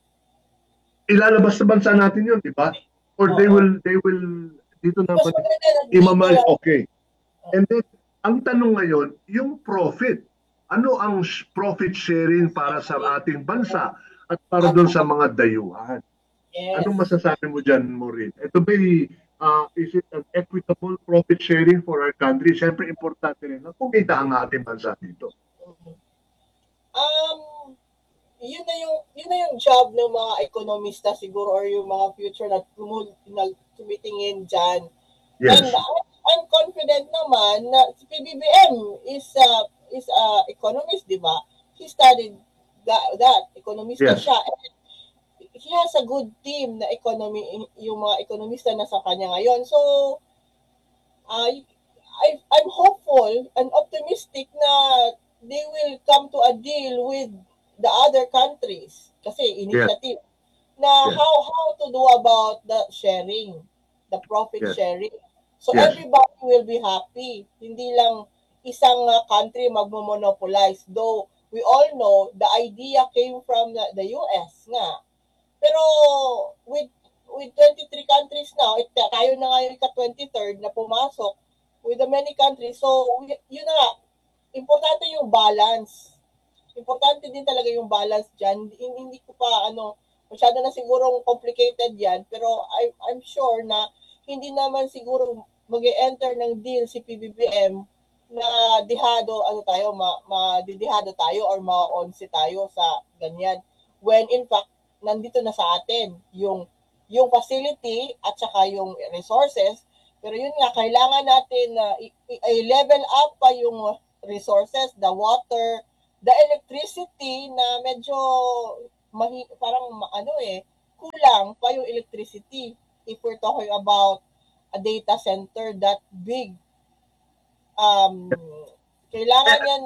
ilalabas sa bansa natin yun, di ba? Or they will, they will, dito naman, imamal, okay. And then, ang tanong ngayon, yung profit, ano ang profit sharing para sa ating bansa at para doon sa mga dayuhan? Yes. Anong masasabi mo dyan, Maureen? Ito ba, uh, is it an equitable profit sharing for our country? Siyempre, importante rin na kumita ang ating bansa dito. Um, yun na yung yun na yung job ng mga ekonomista siguro or yung mga future na, na tumitingin dyan. Yes. And I'm, I'm confident naman na si P B B M is uh, is a uh, economist, di ba? He studied that, that economista yes. siya. And he has a good team na economy, yung mga ekonomista na sa kanya ngayon. So, uh, I, I'm hopeful and optimistic na they will come to a deal with the other countries kasi initiative yeah. na yeah. how how to do about the sharing, the profit yeah. sharing. So yes. everybody will be happy. Hindi lang isang uh, country magmo-monopolize. Though we all know the idea came from the, the U S nga. Pero with with twenty-three countries now, it, tayo na nga yung ika-twenty-third na pumasok with the many countries. So yun na nga, importante yung balance. Importante din talaga yung balance dyan. Hindi ko pa, ano, masyado na sigurong complicated yan. Pero I, I'm sure na hindi naman siguro mag-enter ng deal si P B B M na dihado ano tayo ma, madidihado tayo or ma-onsi tayo sa ganyan when in fact nandito na sa atin yung yung facility at saka yung resources, pero yun nga kailangan natin na uh, i-level up pa yung resources, the water, the electricity na medyo mahi, parang ano eh kulang pa yung electricity if we're talking about a data center that big. Um, kailangan yan,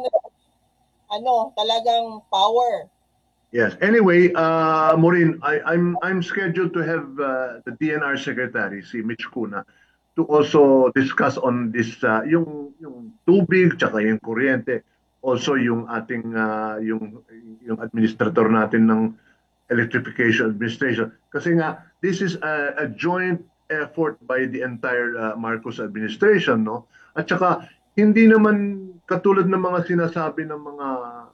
ano, talagang power. Yes. Anyway, uh, Maureen, I, I'm I'm scheduled to have uh, the D N R Secretary, si Mitch Cuna, to also discuss on this, uh, yung yung tubig, tsaka yung kuryente, also yung ating uh, yung yung administrator natin ng electrification administration. Kasi nga, this is a, a joint effort by the entire uh, Marcos administration, no? At saka hindi naman katulad ng mga sinasabi ng mga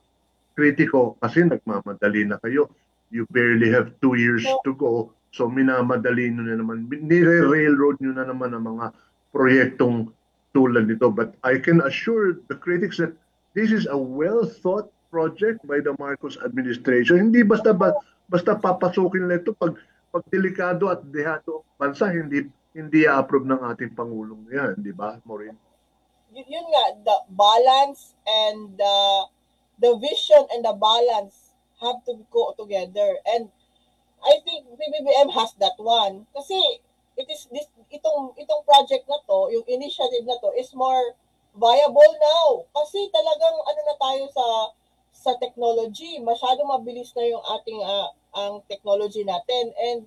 kritiko kasi nagmamadali na kayo. You barely have two years to go. So minamadali nyo na naman. Nire-railroad nyo na naman ang mga proyektong tulad nito. But I can assure the critics that this is a well-thought project by the Marcos administration. Hindi basta ba, basta papasukin nila ito pag, pag delikado at dehado bansa, hindi hindi i-approve ng ating Pangulong yan. Di ba, Maureen? Yun nga, the balance and the the vision and the balance have to go together. And I think P B B M has that one. Kasi it is this itong itong project na to, yung initiative na to is more viable now. Kasi talagang ano na tayo sa sa technology, masyado mabilis na yung ating uh, ang technology natin and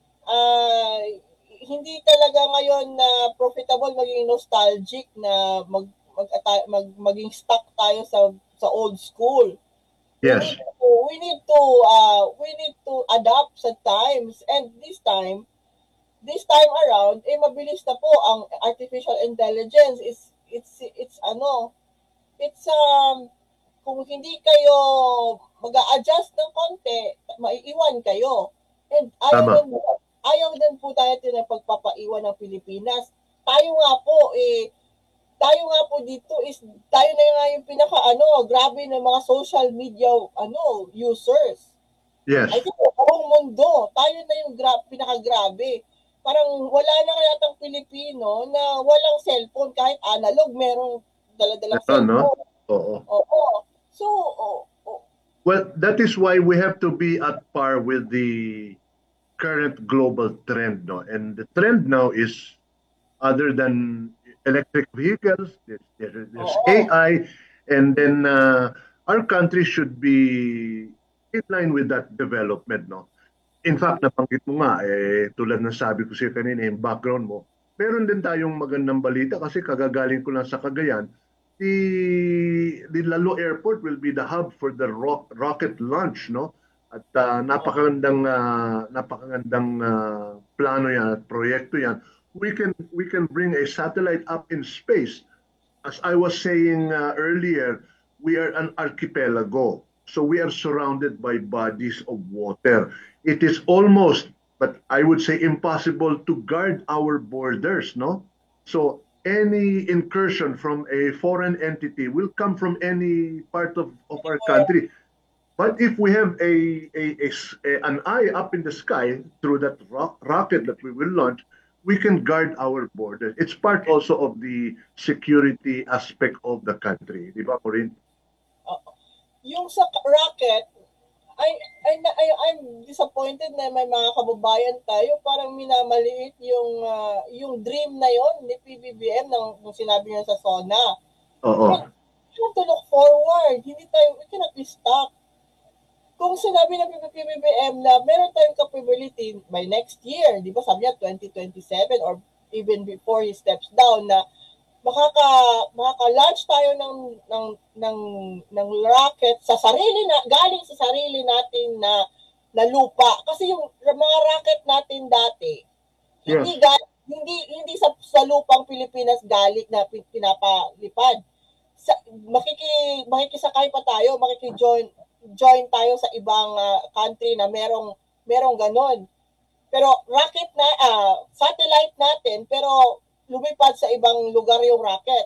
uh, hindi talaga ngayon na uh, profitable maging nostalgic na mag, mag, mag maging stuck tayo sa sa old school. Yes. We need to we need to, uh, we need to adapt sa times and this time this time around eh mabilis na po ang artificial intelligence is it's it's ano it's um kung hindi kayo mag-a-adjust ng konti maiiwan kayo and ayaw din ayaw din po tayo na pagpapaiwan ng Pilipinas. Tayo nga po eh tayo nga po dito is tayo na nga yung pinaka ano grabe ng mga social media ano users. Yes. I think buong mundo tayo na yung gra- pinaka grabe. Parang wala na kaya tang Pilipino na walang cellphone kahit analog merong dala-dala Ito, no? cellphone. Oo. Oo. So, oh, oh. Well, that is why we have to be at par with the current global trend, no? And the trend now is other than electric vehicles, there's, there's oh. A I, and then uh, our country should be in line with that development, no? In fact, nabanggit mo nga, eh, tulad ng sabi ko siya kanina, yung background mo, meron din tayong magandang balita kasi kagagaling ko lang sa Cagayan, the, the Lalo Airport will be the hub for the ro- rocket launch, no? At uh, napakagandang uh, napakagandang uh, plano yan at proyekto yan. We can we can bring a satellite up in space. As I was saying uh, earlier, we are an archipelago. So we are surrounded by bodies of water. It is almost, but I would say impossible to guard our borders, no? So any incursion from a foreign entity will come from any part of, of our country. But if we have a, a, a, a an eye up in the sky through that ro- rocket that we will launch, we can guard our borders. It's part also of the security aspect of the country. Di ba, Maureen? Uh, yung sa rocket, I, I, I, I'm disappointed na may mga kababayan tayo parang minamaliit yung uh, yung dream na yon ni P B B M nang, nang sinabi niya sa SONA. Oo. We have to look forward. Hindi tayo, we cannot be stuck. Kung sinabi ng P B B M na meron tayong capability by next year, di ba sabi niya twenty twenty-seven or even before he steps down na makaka makaka-launch tayo ng ng ng ng rocket sa sarili na galing sa sarili natin na na lupa kasi yung mga rocket natin dati yes. hindi gal- hindi hindi sa, sa lupang Pilipinas galing na pinapalipad. Sa, makiki makikisakay pa tayo, makiki-join join tayo sa ibang uh, country na merong merong ganon. Pero rocket na uh, satellite natin pero lumipad sa ibang lugar yung rocket.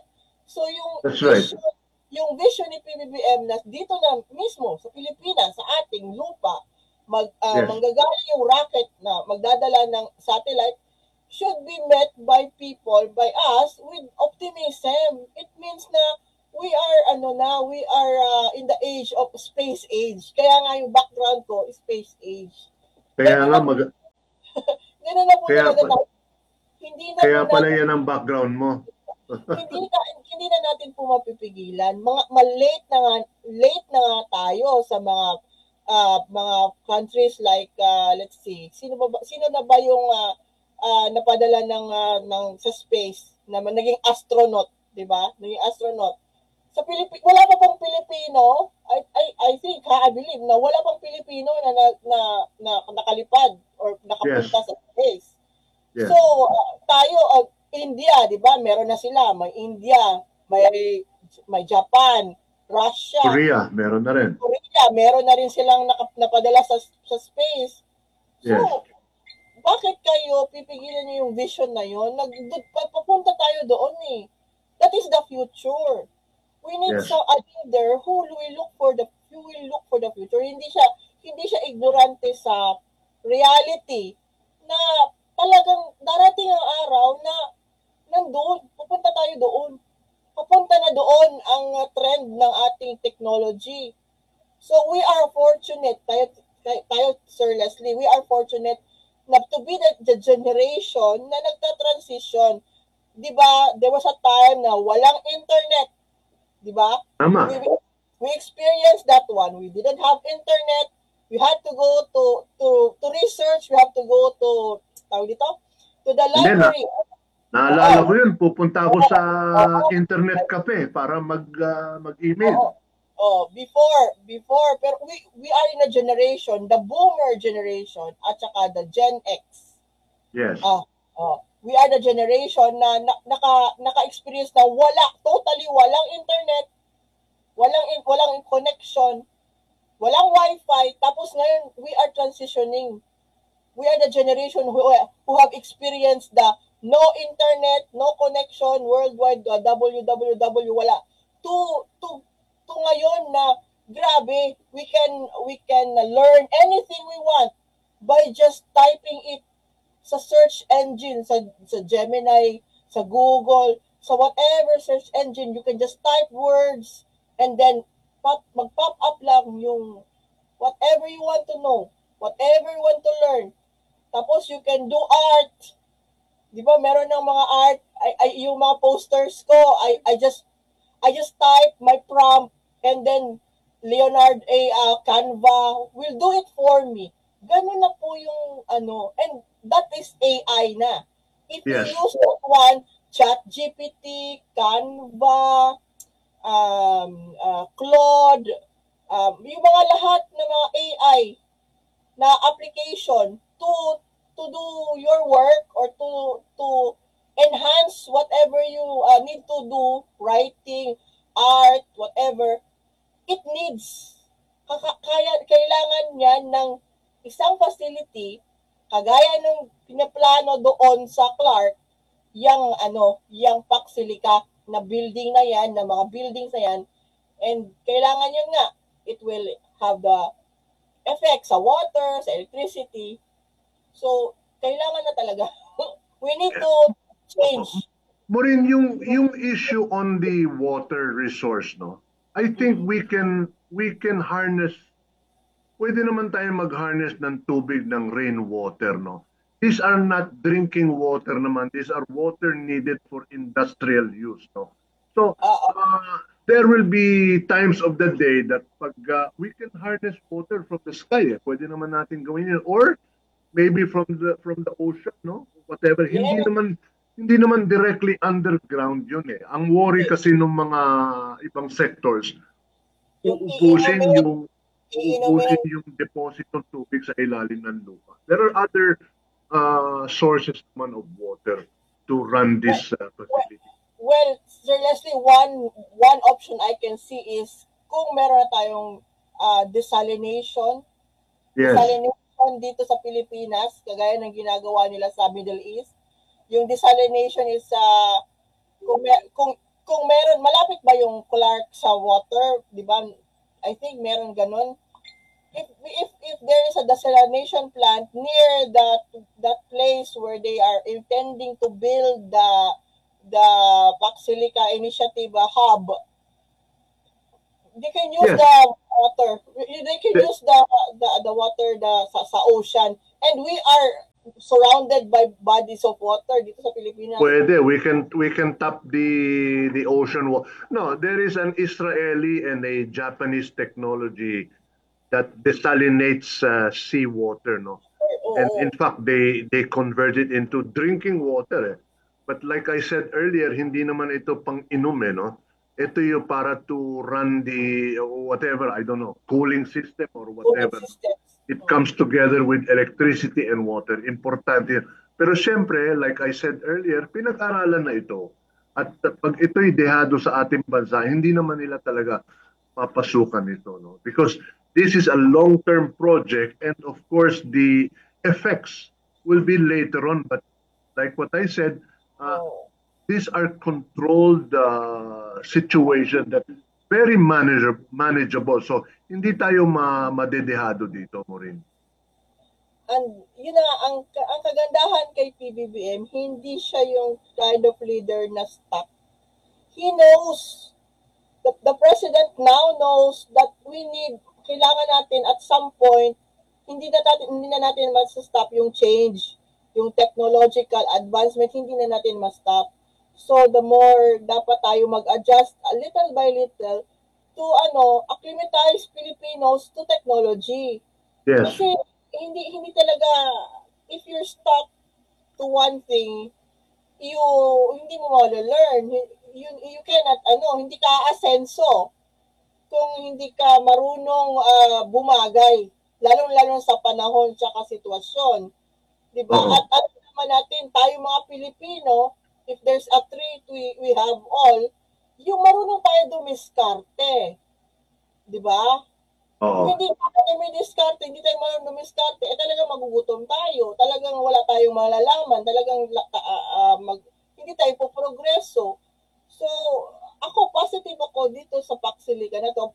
So yung That's right. vision, yung vision ni P B B M na dito na mismo sa Pilipinas, sa ating lupa, mag, uh, Yes. manggagaling yung rocket na magdadala ng satellite should be met by people, by us, with optimism. It means na we are, ano na, we are uh, in the age of space age. Kaya nga yung background ko, space age. Kaya nga, mag, Ganun na po Kaya talaga pa- tayo. Hindi na kaya po pala natin- yan ang background mo. hindi na hindi na natin po mapipigilan. Mga malate na nga, late na nga tayo sa mga uh, mga countries like uh, let's see. Sino ba ba- sino na ba yung uh, uh, napadala ng uh, ng sa space na naging astronaut, 'di ba? Naging astronaut. Sa Pilipinas, wala pa pang Pilipino. I I I think ha, I believe na wala pang Pilipino na na, na, na nakalipad or nakapunta Yes. sa space. Yes. So, uh, tayo, uh, India, di ba? Meron na sila. May India, may, may Japan, Russia, Korea, meron na rin. Korea, meron na rin silang naka- napadala sa, sa space. So, Yes. bakit kayo pipigilan niyo yung vision na yun? Nag, d- papunta tayo doon eh. That is the future. We need Yes. so a leader who will look for the who will look for the future. Hindi siya hindi siya ignorante sa reality na talagang darating ang araw na nandoon, pupunta tayo doon. Papunta na doon ang uh, trend ng ating technology. So we are fortunate, tayo, tayo, tayo Sir Leslie, we are fortunate na to be the, the generation na nagta-transition. Di ba, there was a time na walang internet. Di ba? Tama. We, we experienced that one. We didn't have internet. We had to go to to to research. We have to go to, tawag dito? To the Hindi na. library. Naalala ko yun, pupunta ako sa internet cafe para mag, ah, mag-email. Oo. Oh, before, before, pero we, we are in a generation, the boomer generation, at saka the Gen X. Yes. Ah, oh, we are the generation na, na naka, naka-experience na wala, totally walang internet, walang, in- walang connection, walang wifi, tapos ngayon, we are transitioning. We are the generation who, who have experienced the no internet, no connection, worldwide, uh, W W W, wala. To, to, to ngayon na, grabe, we can, we can learn anything we want by just typing it sa search engine, sa, sa Gemini, sa Google, sa whatever search engine, you can just type words and then pop, mag-pop up lang yung whatever you want to know, whatever you want to learn. Tapos you can do art. Di ba meron ng mga art, I, I, yung mga posters ko, I, I just I just type my prompt and then Leonard A. Uh, Canva will do it for me. Ganun na po yung ano, and that is A I na. If Yes. you use that one, ChatGPT, Canva, um, uh, Claude, um, yung mga lahat ng mga A I na application to to do your work or to to enhance whatever you uh, need to do, writing, art, whatever, it needs. Kaka- kaya, kailangan yan ng isang facility, kagaya ng pinaplano doon sa Clark, yung ano, yung Paxilica na building na yan, na mga buildings na yan, and kailangan yun nga, it will have the effect sa water, sa electricity. So, kailangan na talaga. We need to change. Maureen, yung yung issue on the water resource, no? I think we can we can harness, pwede naman tayo mag-harness ng tubig ng rainwater, no? These are not drinking water naman. These are water needed for industrial use, no? So, uh, there will be times of the day that pag uh, we can harness water from the sky, eh. Pwede naman natin gawin yun. Or maybe from the from the ocean, no? Whatever. Hindi Yeah. naman hindi naman directly underground yun eh. Ang worry kasi ng mga ibang sectors, uubusin yung uubusin yung deposit ng tubig sa ilalim ng lupa. There are other uh, sources naman of water to run this uh, facility. Well, Sir Leslie, one one option I can see is kung meron na tayong uh, desalination, Yes. desalination dito sa Pilipinas, kagaya ng ginagawa nila sa Middle East. Yung desalination is uh, kung, may- kung kung meron, malapit ba yung Clark sa water, di ba? I think meron ganun. If, if, if there is a desalination plant near that that place where they are intending to build the the Paxilica Initiative uh, hub, they can use Yes. the water. They can The- use the the, the water the sa, sa ocean, and we are surrounded by bodies of water dito sa Pilipinas. Pwede, we can we can tap the the ocean wa- No, there is an Israeli and a Japanese technology that desalinates uh, seawater, no. And in fact, they they convert it into drinking water. Eh. But like I said earlier, hindi naman ito pang inom, eh, no. Ito yung para to run the uh, whatever, I don't know, cooling system or whatever. It comes together with electricity and water. Importante. yun. Pero siyempre, like I said earlier, pinag-aralan na ito. At uh, pag ito'y dehado sa ating bansa, hindi naman nila talaga papasukan ito, no? Because this is a long-term project, and of course, the effects will be later on. But like what I said, uh, these are controlled uh, situation that very manager, manageable. So, hindi tayo ma madedehado dito, Maureen. And yun na, ang, ang kagandahan kay P B B M, hindi siya yung kind of leader na stuck. He knows, the, the president now knows that we need, kailangan natin at some point, hindi na natin, hindi na natin mas-stop yung change, yung technological advancement, hindi na natin ma-stop. So the more dapat tayo mag-adjust uh, little by little to ano, acclimatize Filipinos to technology. Yes. Kasi hindi hindi talaga, if you're stuck to one thing, you hindi mo ma-learn. You, you cannot ano, hindi ka asenso kung hindi ka marunong uh, bumagay, lalong-lalo sa panahon tsaka sitwasyon. 'Di ba? Oo. At at naman natin tayo mga Pilipino, if there's a trait we, we have all, yung marunong tayo dumiskarte. 'Di ba? Oo. Kung hindi tayo dumiskarte, hindi tayo marunong dumiskarte, eh talagang magugutom tayo. Talagang wala tayong malalaman, talagang uh, uh, mag, hindi tayo po progreso. So, ako positive ako dito sa Paxilica na to,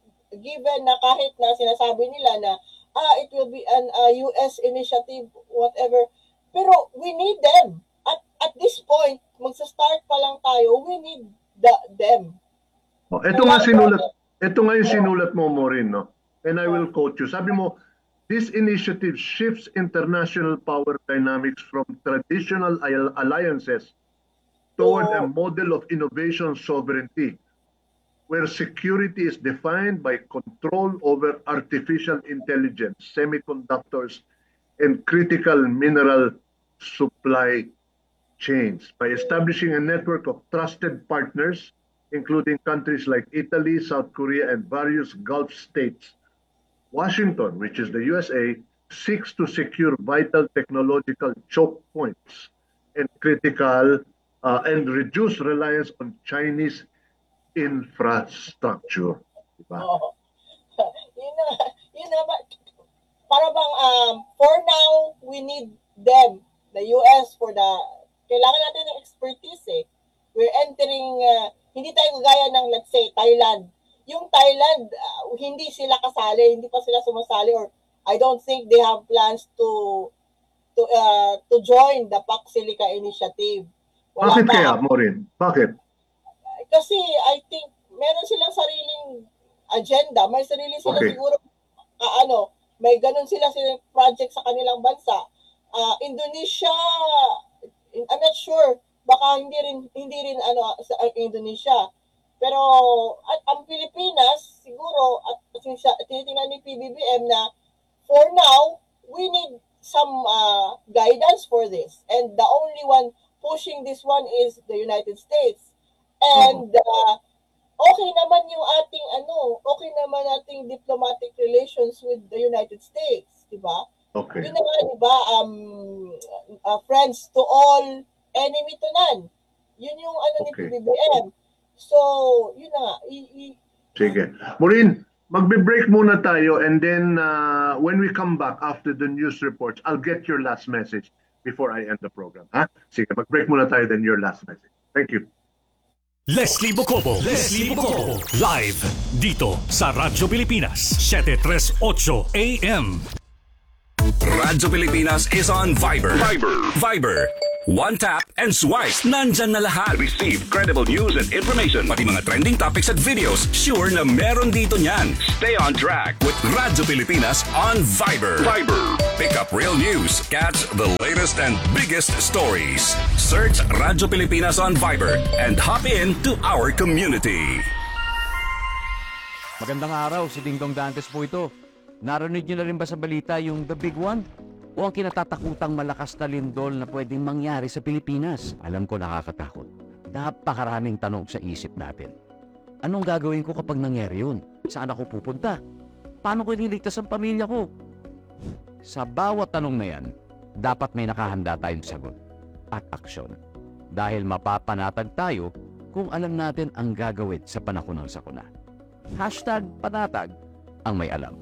given na kahit na sinasabi nila na ah, it will be an uh, U S initiative, whatever, pero we need them. At at this point, magsa-start pa lang tayo, we need the, them. Oh, ito nga sinulat, ito nga yung sinulat mo, Maureen, no? And I will quote you. Sabi mo, this initiative shifts international power dynamics from traditional al- alliances toward a model of innovation sovereignty, where security is defined by control over artificial intelligence, semiconductors, and critical mineral supply chains. By establishing a network of trusted partners, including countries like Italy, South Korea, and various Gulf states, Washington, which is the U S A, seeks to secure vital technological choke points and critical uh, and reduce reliance on Chinese infrastructure. Diba? Oo. yun na, yun na, ba- para bang, um, for now, we need them, the U S, for the, kailangan natin ng expertise eh. We're entering, uh, hindi tayo gaya ng, let's say, Thailand. Yung Thailand, uh, hindi sila kasali, hindi pa sila sumasali, or I don't think they have plans to to uh, to join the Paxilica Initiative. Wala Bakit pa. kaya, Maureen? Bakit? Kasi I think meron silang sariling agenda, may sarili sila Okay. siguro ah, ano, may ganun sila silang project sa kanilang bansa. Ah, Indonesia, I'm not sure, baka hindi rin hindi rin ano sa ang Indonesia. Pero at ang Pilipinas siguro at sinisa- tinitingnan ni P B B M na for now we need some uh, guidance for this, and the only one pushing this one is the United States. And uh, okay naman yung ating ano, okay naman ating diplomatic relations with the United States, di ba? Okay. Yun na nga, di ba? Um, uh, friends to all, enemy to none. Yun yung ano ni Okay. P B B M. So, yun na nga. I- i- Sige. Maureen, magbe-break muna tayo, and then uh, when we come back after the news reports, I'll get your last message before I end the program. Ha? Sige, mag-break muna tayo, then your last message. Thank you. Leslie Bocobo, Leslie Bocobo, live dito sa Radyo Pilipinas, seven thirty-eight A M. Radyo Pilipinas is on Viber. Viber. Viber. One tap and swipe. Nandyan na lahat. Receive credible news and information. Pati mga trending topics at videos. Sure na meron dito niyan. Stay on track with Radyo Pilipinas on Viber. Viber. Pick up real news. Catch the latest and biggest stories. Search Radyo Pilipinas on Viber and hop in to our community. Magandang araw, si Dingdong Dantes po ito. Narinig niyo na rin ba sa balita yung The Big One? O ang kinatatakutang malakas na lindol na pwedeng mangyari sa Pilipinas? Alam ko nakakatakot. Napakaraming tanong sa isip natin. Anong gagawin ko kapag nangyari yun? Saan ako pupunta? Paano ko ililigtas ang pamilya ko? Sa bawat tanong na yan, dapat may nakahanda tayong sagot at aksyon. Dahil mapapanatag tayo kung alam natin ang gagawin sa panahon ng sakuna. Hashtag panatag ang may alam.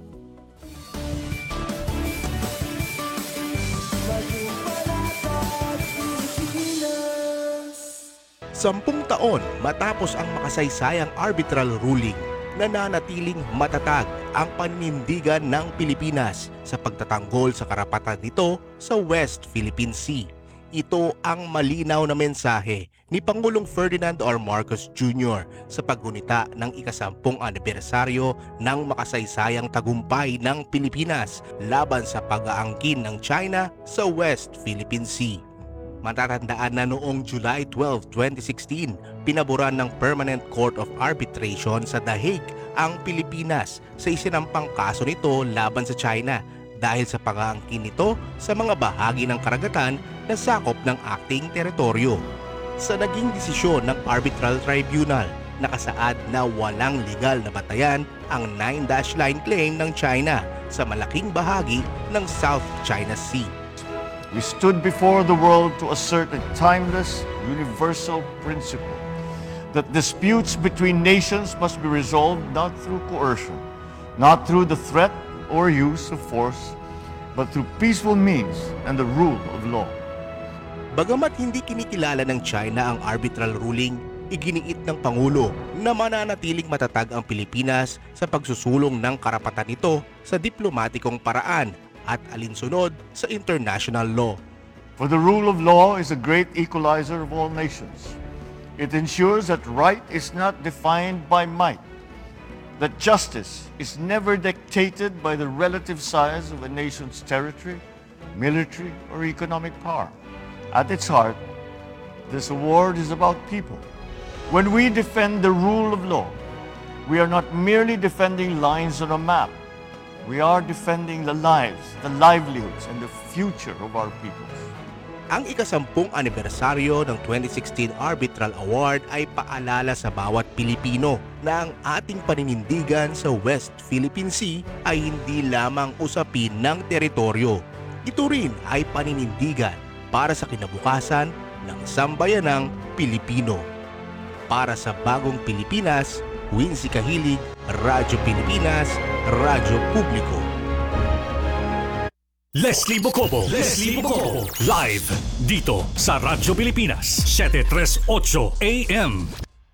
Sampung taon matapos ang makasaysayang arbitral ruling, nananatiling matatag ang paninindigan ng Pilipinas sa pagtatanggol sa karapatan nito sa West Philippine Sea. Ito ang malinaw na mensahe ni Pangulong Ferdinand R. Marcos Junior sa paggunita ng ikasampung anibersaryo ng makasaysayang tagumpay ng Pilipinas laban sa pag-aangkin ng China sa West Philippine Sea. Matatandaan na noong July twelfth, twenty sixteen, pinaboran ng Permanent Court of Arbitration sa The Hague ang Pilipinas sa isinampang kaso nito laban sa China dahil sa pag-aangkin nito sa mga bahagi ng karagatan na sakop ng acting teritoryo. Sa naging desisyon ng Arbitral Tribunal, nakasaad na walang legal na batayan ang nine dash line claim ng China sa malaking bahagi ng South China Sea. We stood before the world to assert a timeless, universal principle that disputes between nations must be resolved not through coercion, not through the threat or use of force, but through peaceful means and the rule of law. Bagamat hindi kinikilala ng China ang arbitral ruling, iginiit ng Pangulo na mananatiling matatag ang Pilipinas sa pagsusulong ng karapatan nito sa diplomatikong paraan at alinsunod sa international law. For the rule of law is a great equalizer of all nations. It ensures that right is not defined by might, that justice is never dictated by the relative size of a nation's territory, military, or economic power. At its heart, this award is about people. When we defend the rule of law, we are not merely defending lines on a map. We are defending the lives, the livelihoods, and the future of our peoples. Ang ikasampung anibersaryo ng twenty sixteen Arbitral Award ay paalala sa bawat Pilipino na ang ating paninindigan sa West Philippine Sea ay hindi lamang usapin ng teritoryo. Ito rin ay paninindigan para sa kinabukasan ng sambayanang Pilipino. Para sa bagong Pilipinas, Wincy Kahilig, Radyo Pilipinas, Radyo Publiko. Leslie Bocobo, Leslie Bocobo, live dito sa Radyo Pilipinas, seven thirty-eight A M.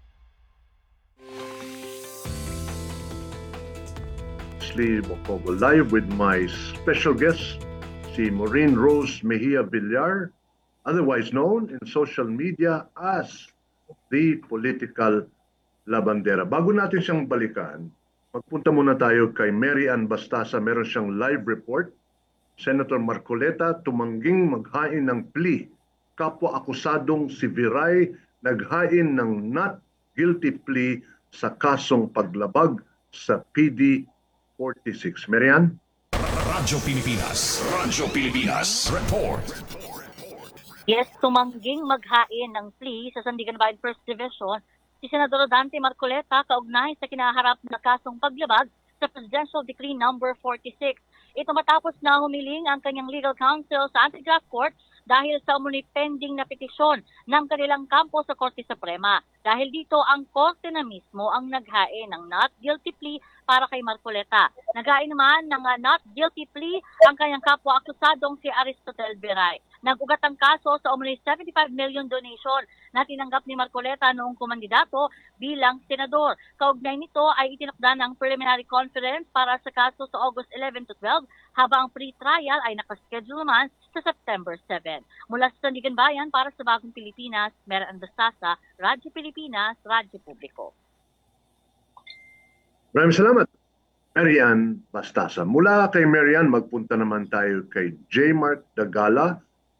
Leslie Bocobo live with my special guest, si Maureen Rose Mejia Villar, otherwise known in social media as the political labandera. Bago natin siyang balikan, magpunta muna tayo kay Mary Ann Bastasa. Meron siyang live report. Senator Marcoleta tumangging maghain ng plea. Kapwa akusadong si Viray naghain ng not guilty plea sa kasong paglabag sa P D forty-six. Mary Ann? Radyo Pilipinas. Radyo Pilipinas. Report. Yes, tumangging maghain ng plea sa Sandigan Bayan First Division si Senador Dante Marcoleta kaugnay sa kinaharap na kasong paglabag sa Presidential Decree number forty-six. Ito matapos na humiling ang kanyang legal counsel sa Anti-Graft Court dahil sa umano'y pending na petisyon ng kanilang kampo sa Korte Suprema. Dahil dito, ang Korte na mismo ang naghain ng not guilty plea para kay Marcoleta. Naghain naman ng uh, not guilty plea ang kanyang kapwa-akusadong si Aristotel Biray. Nag-ugat ang kaso sa umano'y seventy-five million donation na tinanggap ni Marcoleta noong kumandidato bilang senador. Kaugnay nito ay itinakda ng preliminary conference para sa kaso sa August eleven to twelve, habang ang pre-trial ay nakaschedule naman sa September seven. Mula sa Sandigan Bayan para sa Bagong Pilipinas, Meran Bastasa, Radyo Pilipinas, Radyo Publiko. Maraming salamat, Marian Bastasa. Mula kay Marian, magpunta naman tayo kay J. Mark Dagala